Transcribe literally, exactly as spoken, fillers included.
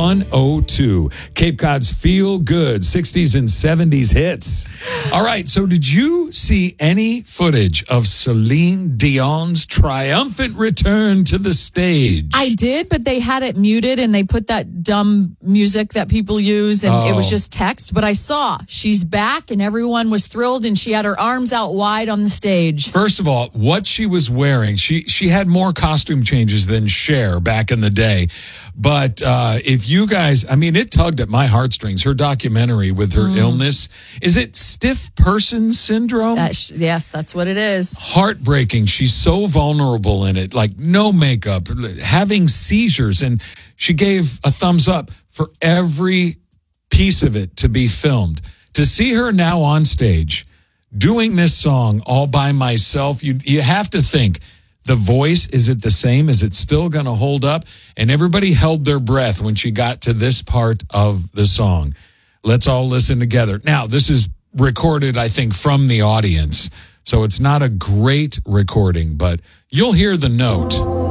one oh two. Cape Cod's feel good sixties and seventies hits. All right, so did you see any footage of Celine Dion's triumphant return to the stage? I did, but they had it muted and they put that dumb music that people use and Oh. it was just text. But I saw she's back and everyone was thrilled and she had her arms out wide on the stage. First of all, what she was wearing, she she had more costume changes than Cher back in the day. But uh, if you guys, I mean, it tugged at my heartstrings. Her documentary with her Mm. illness. Is it stiff person syndrome? Uh, sh- yes, that's what it is. Heartbreaking. She's so vulnerable in it, like no makeup, having seizures. And she gave a thumbs up for every piece of it to be filmed. To see her now on stage doing this song all by myself, you you have to think, the voice, is it the same? Is it still going to hold up? And everybody held their breath when she got to this part of the song. Let's all listen together. Now, this is recorded, I think, from the audience. So it's not a great recording, but you'll hear the note.